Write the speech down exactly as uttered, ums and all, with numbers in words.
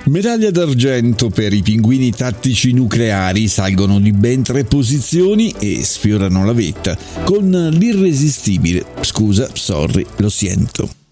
Medaglia d'argento per i pinguini tattici nucleari, salgono di ben tre posizioni e sfiorano la vetta con l'irresistibile "Scusa, sorry, lo siento".